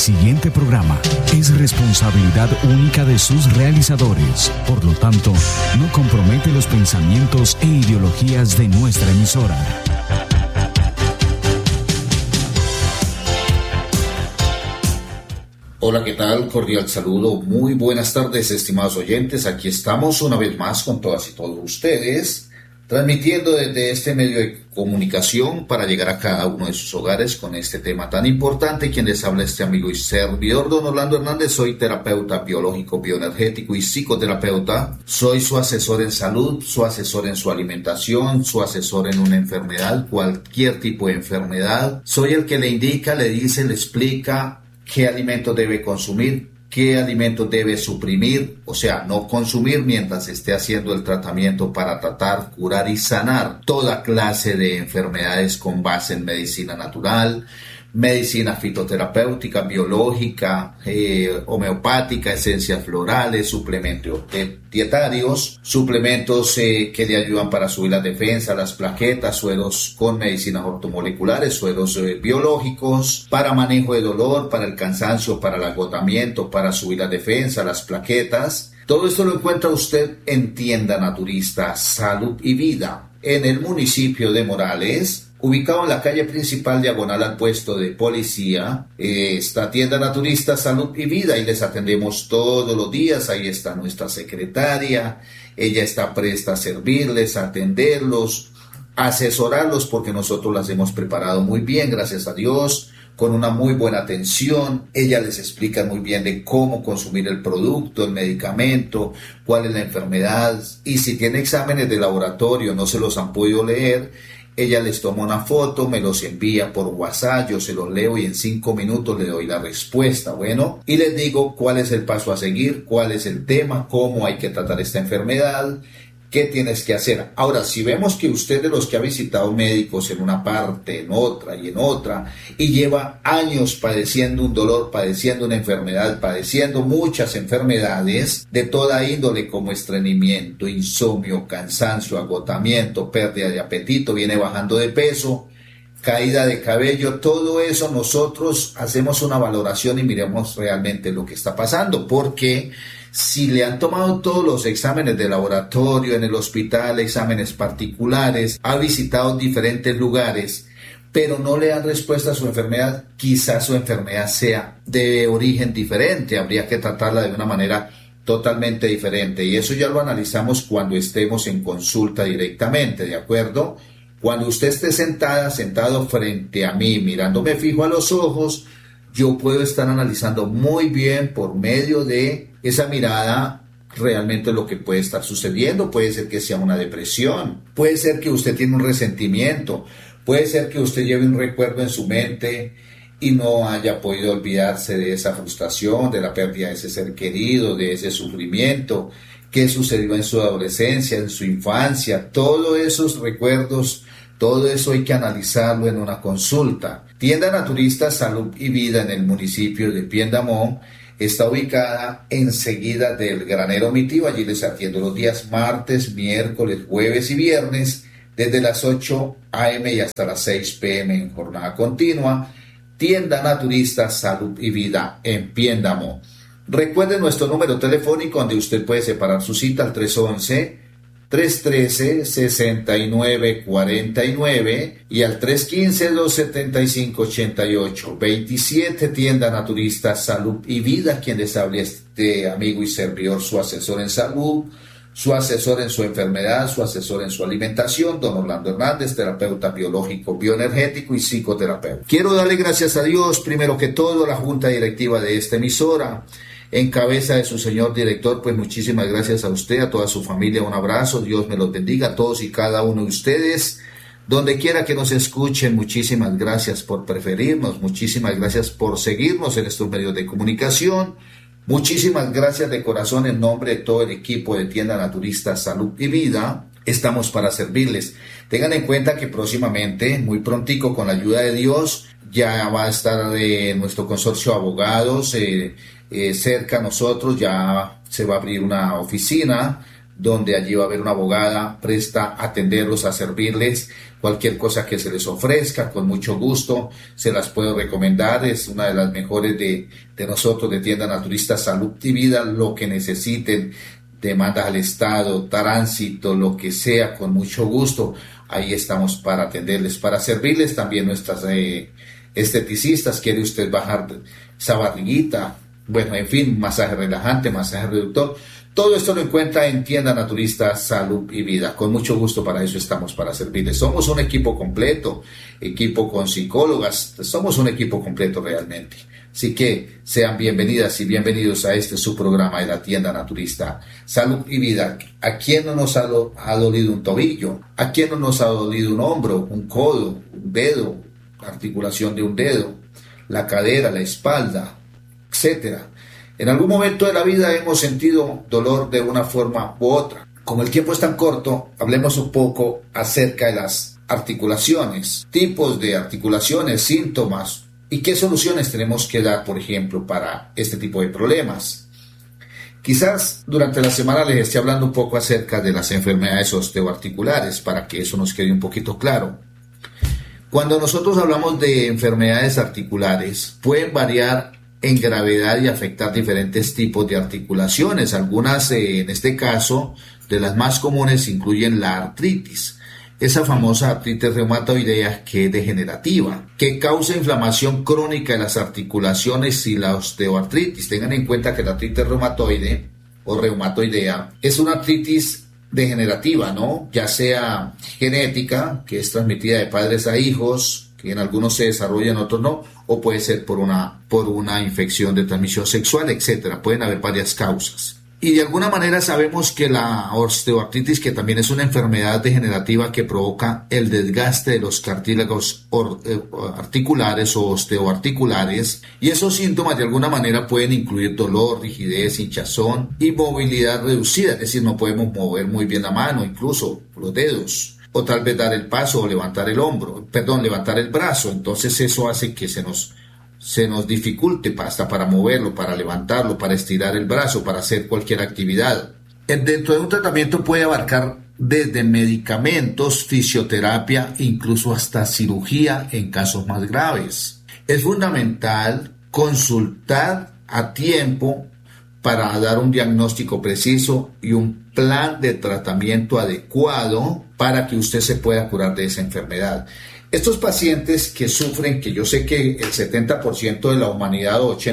siguiente programa es responsabilidad única de sus realizadores. Por lo tanto, no compromete los pensamientos e ideologías de nuestra emisora. Hola, ¿qué tal? Cordial saludo. Muy buenas tardes, estimados oyentes. Aquí estamos una vez más con todas y todos ustedes, transmitiendo desde este medio de comunicación para llegar a cada uno de sus hogares con este tema tan importante. Quien les habla, este amigo y servidor, don Orlando Hernández. Soy terapeuta biológico, bioenergético y psicoterapeuta. Soy su asesor en salud, su asesor en su alimentación, su asesor en una enfermedad, cualquier tipo de enfermedad. Soy el que le indica, le dice, le explica qué alimentos debe consumir, qué alimentos debe suprimir, o sea, no consumir mientras esté haciendo el tratamiento para tratar, curar y sanar toda clase de enfermedades con base en medicina natural, medicina fitoterapéutica, biológica, homeopática, esencias florales, suplementos dietarios, suplementos que le ayudan para subir la defensa, las plaquetas, sueros con medicinas ortomoleculares, sueros biológicos, para manejo de dolor, para el cansancio, para el agotamiento, para subir la defensa, las plaquetas. Todo esto lo encuentra usted en Tienda Naturista Salud y Vida, en el municipio de Morales, ubicado en la calle principal diagonal al puesto de policía. Esta Tienda Naturista Salud y Vida, y les atendemos todos los días. Ahí está nuestra secretaria, ella está presta a servirles, a atenderlos, a asesorarlos, porque nosotros las hemos preparado muy bien, gracias a Dios, con una muy buena atención. Ella les explica muy bien de cómo consumir el producto, el medicamento, cuál es la enfermedad, y si tiene exámenes de laboratorio, no se los han podido leer, ella les toma una foto, me los envía por WhatsApp, yo se los leo y en 5 minutos le doy la respuesta, bueno, y les digo cuál es el paso a seguir, cuál es el tema, cómo hay que tratar esta enfermedad, qué tienes que hacer. Ahora, si vemos que usted de los que ha visitado médicos en una parte, en otra y en otra, y lleva años padeciendo un dolor, padeciendo una enfermedad, padeciendo muchas enfermedades de toda índole como estreñimiento, insomnio, cansancio, agotamiento, pérdida de apetito, viene bajando de peso, caída de cabello, todo eso nosotros hacemos una valoración y miremos realmente lo que está pasando, porque si le han tomado todos los exámenes de laboratorio en el hospital, exámenes particulares, ha visitado diferentes lugares, pero no le dan respuesta a su enfermedad, quizás su enfermedad sea de origen diferente, habría que tratarla de una manera totalmente diferente, y eso ya lo analizamos cuando estemos en consulta directamente, ¿de acuerdo? Cuando usted esté sentado frente a mí, mirándome fijo a los ojos, yo puedo estar analizando muy bien por medio de esa mirada realmente lo que puede estar sucediendo. Puede ser que sea una depresión, puede ser que usted tiene un resentimiento, puede ser que usted lleve un recuerdo en su mente y no haya podido olvidarse de esa frustración, de la pérdida de ese ser querido, de ese sufrimiento que sucedió en su adolescencia, en su infancia. Todos esos recuerdos, todo eso hay que analizarlo en una consulta. Tienda Naturista Salud y Vida en el municipio de Piendamó está ubicada enseguida del Granero Mi Tío. Allí les atiendo los días martes, miércoles, jueves y viernes desde las 8 a.m. y hasta las 6 p.m. en jornada continua. Tienda Naturista Salud y Vida en Piendamó. Recuerde nuestro número telefónico donde usted puede separar su cita al 311-313-6949 y al 315-275-8827. Tienda Naturista Salud y Vida, quien les habla este amigo y servidor, su asesor en salud, su asesor en su enfermedad, su asesor en su alimentación, don Orlando Hernández, terapeuta biológico, bioenergético y psicoterapeuta. Quiero darle gracias a Dios, primero que todo, a la junta directiva de esta emisora, en cabeza de su señor director. Pues muchísimas gracias a usted, a toda su familia, un abrazo, Dios me los bendiga a todos y cada uno de ustedes, donde quiera que nos escuchen. Muchísimas gracias por preferirnos, muchísimas gracias por seguirnos en estos medios de comunicación, muchísimas gracias de corazón en nombre de todo el equipo de Tienda Naturista Salud y Vida. Estamos para servirles. Tengan en cuenta que próximamente, muy prontico, con la ayuda de Dios, ya va a estar nuestro consorcio de abogados cerca a nosotros. Ya se va a abrir una oficina donde allí va a haber una abogada presta a atenderlos, a servirles cualquier cosa que se les ofrezca, con mucho gusto, se las puedo recomendar, es una de las mejores de nosotros, de Tienda Naturista Salud y Vida, lo que necesiten, demandas al Estado, tránsito, lo que sea, con mucho gusto, ahí estamos para atenderles, para servirles. También nuestras esteticistas, quiere usted bajar esa barriguita, bueno, en fin, masaje relajante, masaje reductor, todo esto lo encuentra en Tienda Naturista Salud y Vida. Con mucho gusto, para eso estamos, para servirles. Somos un equipo completo, equipo con psicólogas, somos un equipo completo realmente. Así que sean bienvenidas y bienvenidos a este su programa de la Tienda Naturista Salud y Vida. ¿A quién no nos ha dolido un tobillo? ¿A quién no nos ha dolido un hombro, un codo, un dedo, la articulación de un dedo, la cadera, la espalda, etcétera? En algún momento de la vida hemos sentido dolor de una forma u otra. Como el tiempo es tan corto, hablemos un poco acerca de las articulaciones, tipos de articulaciones, síntomas y qué soluciones tenemos que dar, por ejemplo, para este tipo de problemas. Quizás durante la semana les esté hablando un poco acerca de las enfermedades osteoarticulares para que eso nos quede un poquito claro. Cuando nosotros hablamos de enfermedades articulares, pueden variar en gravedad y afectar diferentes tipos de articulaciones. Algunas, en este caso, de las más comunes incluyen la artritis, esa famosa artritis reumatoidea que es degenerativa, que causa inflamación crónica de las articulaciones, y la osteoartritis. Tengan en cuenta que la artritis reumatoide o reumatoidea es una artritis degenerativa, ¿no? Ya sea genética, que es transmitida de padres a hijos, que en algunos se desarrolla, en otros no, o puede ser por una infección de transmisión sexual, etcétera. Pueden haber varias causas. Y de alguna manera sabemos que la osteoartritis, que también es una enfermedad degenerativa que provoca el desgaste de los cartílagos articulares o osteoarticulares, y esos síntomas de alguna manera pueden incluir dolor, rigidez, hinchazón y movilidad reducida, es decir, no podemos mover muy bien la mano, incluso los dedos, o tal vez dar el paso o levantar el brazo. Entonces eso hace que se nos dificulte hasta para moverlo, para levantarlo, para estirar el brazo, para hacer cualquier actividad. Dentro de un tratamiento puede abarcar desde medicamentos, fisioterapia, incluso hasta cirugía en casos más graves. Es fundamental consultar a tiempo para dar un diagnóstico preciso y un plan de tratamiento adecuado para que usted se pueda curar de esa enfermedad. Estos pacientes que sufren, que yo sé que el 70% de la humanidad o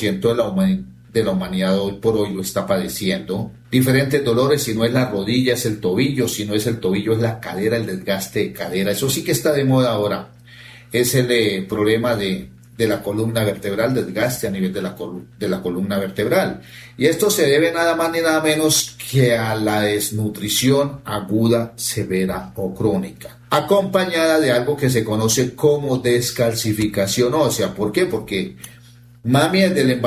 80% de la humanidad hoy por hoy lo está padeciendo, diferentes dolores, si no es la rodilla es el tobillo, si no es el tobillo es la cadera, el desgaste de cadera, eso sí que está de moda ahora, es el problema de la columna vertebral, desgaste a nivel de la columna vertebral. Y esto se debe nada más ni nada menos que a la desnutrición aguda, severa o crónica, acompañada de algo que se conoce como descalcificación ósea. ¿Por qué? Porque la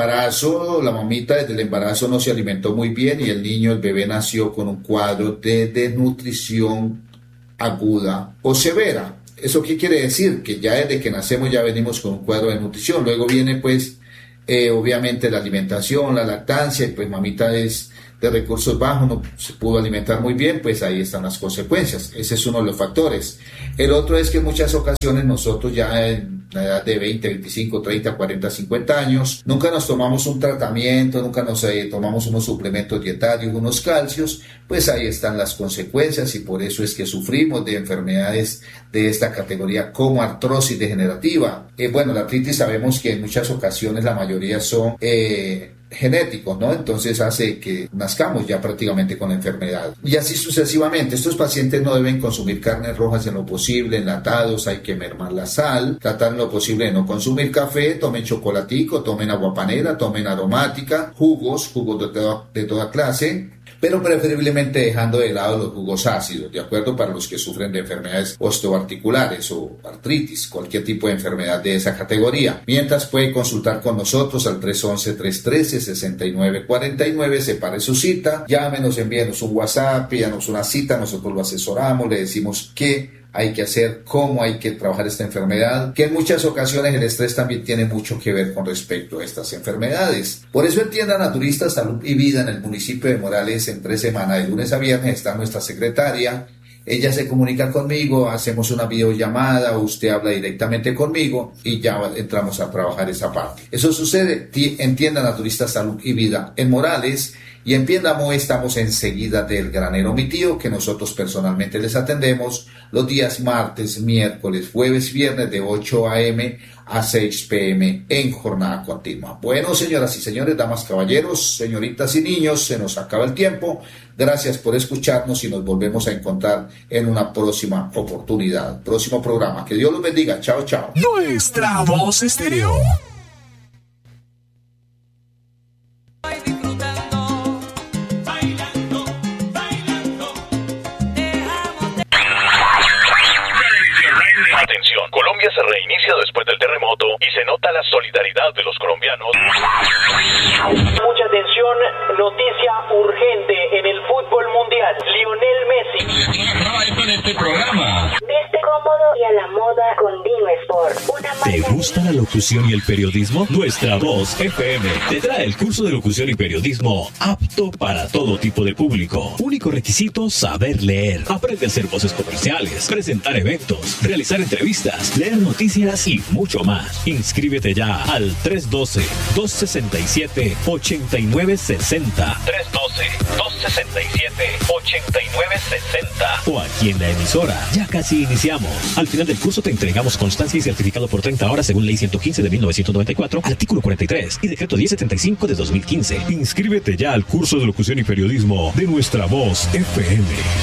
mamita desde el embarazo no se alimentó muy bien y el bebé nació con un cuadro de desnutrición aguda o severa. ¿Eso qué quiere decir? Que ya desde que nacemos ya venimos con un cuadro de nutrición. Luego viene obviamente la alimentación, la lactancia, y pues mamita es de recursos bajos, no se pudo alimentar muy bien, pues ahí están las consecuencias. Ese es uno de los factores. El otro es que en muchas ocasiones nosotros ya en la edad de 20, 25, 30, 40, 50 años, nunca nos tomamos un tratamiento, nunca nos tomamos unos suplementos dietarios, unos calcios, pues ahí están las consecuencias y por eso es que sufrimos de enfermedades de esta categoría como artrosis degenerativa. La artritis sabemos que en muchas ocasiones la mayoría son genéticos, ¿no? Entonces hace que nazcamos ya prácticamente con la enfermedad. Y así sucesivamente. Estos pacientes no deben consumir carnes rojas en lo posible, enlatados, hay que mermar la sal, tratar en lo posible de no consumir café, tomen chocolatico, tomen aguapanela, tomen aromática, jugos de toda clase, pero preferiblemente dejando de lado los jugos ácidos, ¿de acuerdo? Para los que sufren de enfermedades osteoarticulares o artritis, cualquier tipo de enfermedad de esa categoría. Mientras puede consultar con nosotros al 311-313-6949, separe su cita, llámenos, envíenos un WhatsApp, pídanos una cita, nosotros lo asesoramos, le decimos qué hay que hacer, cómo hay que trabajar esta enfermedad, que en muchas ocasiones el estrés también tiene mucho que ver con respecto a estas enfermedades. Por eso en Tienda Naturista Salud y Vida en el municipio de Morales, entre semana, de lunes a viernes, está nuestra secretaria. Ella se comunica conmigo, hacemos una videollamada, usted habla directamente conmigo y ya entramos a trabajar esa parte. Eso sucede en Tienda Naturista Salud y Vida en Morales, y en Piendamó estamos enseguida del Granero Mi Tío, que nosotros personalmente les atendemos los días martes, miércoles, jueves, viernes de 8 a.m. a 6 p.m. en jornada continua. Bueno, señoras y señores, damas, caballeros, señoritas y niños, se nos acaba el tiempo. Gracias por escucharnos y nos volvemos a encontrar en una próxima oportunidad, próximo programa. Que Dios los bendiga. Chao, chao. Nuestra Voz Estéreo. Colombia se reinicia después del terremoto y se nota la solidaridad de los colombianos. Mucha atención, noticia urgente en el fútbol mundial. Lionel Messi. En este programa. Viste cómodo y a la moda con Dino Sport. ¿Te gusta la locución y el periodismo? Nuestra Voz FM te trae el curso de locución y periodismo apto para todo tipo de público. Único requisito, saber leer. Aprende a hacer voces comerciales, presentar eventos, realizar entrevistas, leer noticias y mucho más. Inscríbete ya al 312-267-8960. 312-267-8960. O aquí en la emisora. Ya casi iniciamos. Al final del curso te entregamos constancia y certificado por 30 horas según Ley 115 de 1994, artículo 43 y Decreto 1075 de 2015. Inscríbete ya al curso de locución y periodismo de Nuestra Voz FM.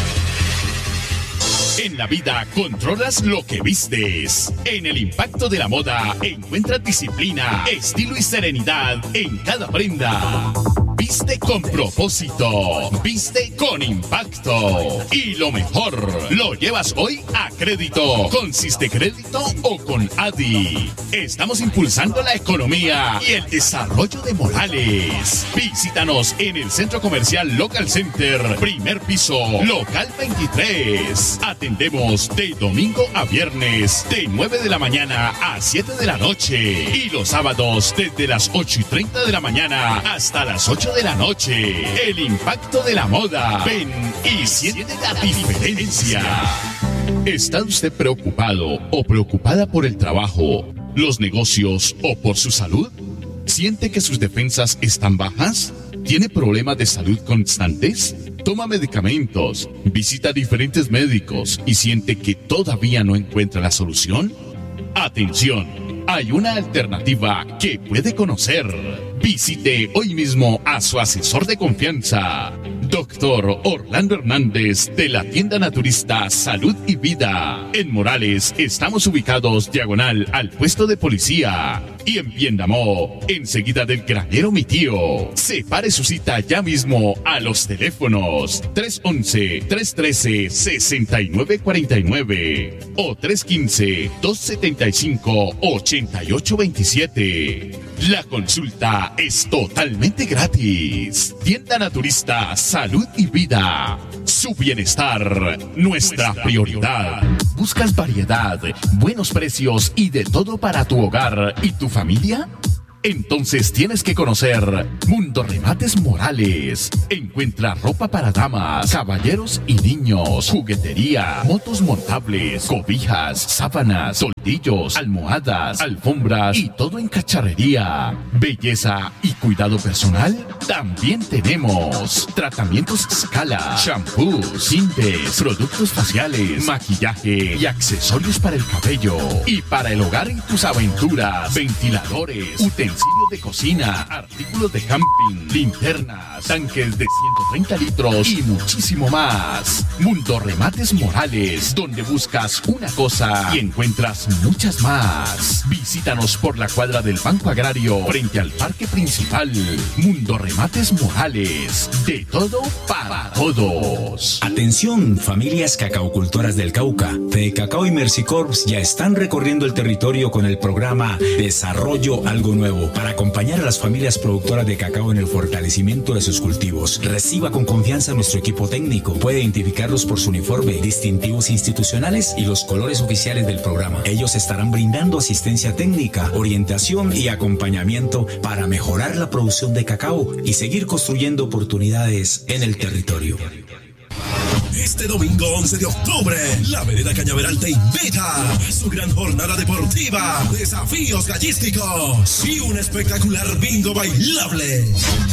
En la vida controlas lo que vistes. En el impacto de la moda encuentras disciplina, estilo y serenidad en cada prenda. Viste con propósito, viste con impacto. Y lo mejor, lo llevas hoy a crédito, con Sistecrédito o con ADI. Estamos impulsando la economía y el desarrollo de Morales. Visítanos en el Centro Comercial Local Center, primer piso, local 23. Atendemos de domingo a viernes, de 9 de la mañana a 7 de la noche. Y los sábados desde las 8:30 de la mañana hasta las 8 de la noche. El impacto de la moda. Ven y siente la diferencia. ¿Está usted preocupado o preocupada por el trabajo, los negocios o por su salud? ¿Siente que sus defensas están bajas? ¿Tiene problemas de salud constantes? ¿Toma medicamentos? ¿Visita diferentes médicos y siente que todavía no encuentra la solución? ¡Atención! Hay una alternativa que puede conocer. Visite hoy mismo a su asesor de confianza, Dr. Orlando Hernández, de la Tienda Naturista Salud y Vida. En Morales estamos ubicados diagonal al puesto de policía. Y en Piendamó, enseguida del Granero Mi Tío. Separe su cita ya mismo a los teléfonos 311-313-6949 o 315-275-8827. La consulta es totalmente gratis. Tienda Naturista Salud y Vida. Su bienestar, nuestra prioridad. ¿Buscas variedad, buenos precios y de todo para tu hogar y tu familia? Entonces tienes que conocer Mundo Remates Morales. Encuentra ropa para damas, caballeros y niños, juguetería, motos montables, cobijas, sábanas, toldillos, almohadas, alfombras y todo en cacharrería. Belleza y cuidado personal también tenemos. Tratamientos Scala, shampoos, tintes, productos faciales, maquillaje y accesorios para el cabello. Y para el hogar y tus aventuras, ventiladores, utensilios de cocina, artículos de camping, linternas, tanques de 130 litros y muchísimo más. Mundo Remates Morales, donde buscas una cosa y encuentras muchas más. Visítanos por la cuadra del Banco Agrario frente al parque principal. Mundo Remates Morales, de todo para todos. Atención, familias cacaocultoras del Cauca. Fede Cacao y Mercy Corps ya están recorriendo el territorio con el programa Desarrollo Algo Nuevo. nuevo para acompañar a las familias productoras de cacao en el fortalecimiento de sus cultivos. Reciba con confianza a nuestro equipo técnico. Puede identificarlos por su uniforme, distintivos institucionales y los colores oficiales del programa. Ellos estarán brindando asistencia técnica, orientación y acompañamiento para mejorar la producción de cacao y seguir construyendo oportunidades en el territorio. Este domingo 11 de octubre, la Vereda Cañaveral te invita a su gran jornada deportiva, desafíos gallísticos y un espectacular bingo bailable.